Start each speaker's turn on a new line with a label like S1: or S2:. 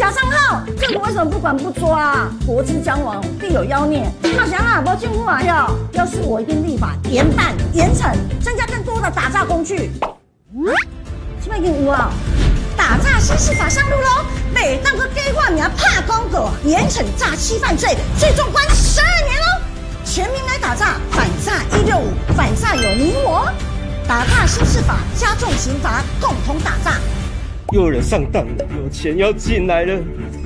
S1: 假账号，政府为什么不管不抓啊？国之将亡，必有妖孽。那想啊，没政府啊要是我一定立法严办严惩，增加更多的打诈工具。什么已经有啊？打诈新释法上路喽！每当个给我名怕公狗，严惩诈欺犯罪，最重关12年喽！全民来打诈，反诈165，反诈有你我。打诈新释法加重刑罚，共同打诈。
S2: 又有人上当了，有钱要进来了。